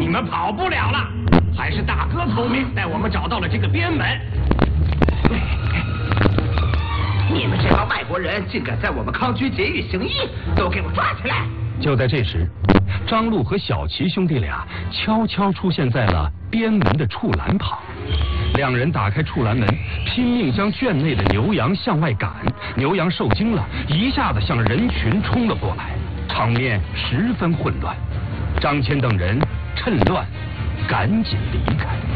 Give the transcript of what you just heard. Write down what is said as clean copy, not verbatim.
们跑不了了，还是大哥聪明，带我们找到了这个边门。 你们这帮外国人竟敢在我们康区劫狱行医，都给我抓起来！ 就在这时，张禄和小齐兄弟俩悄悄出现在了边门的畜栏旁。两人打开畜栏门，拼命将圈内的牛羊向外赶。牛羊受惊了，一下子向人群冲了过来，场面十分混乱。张骞等人趁乱赶紧离开。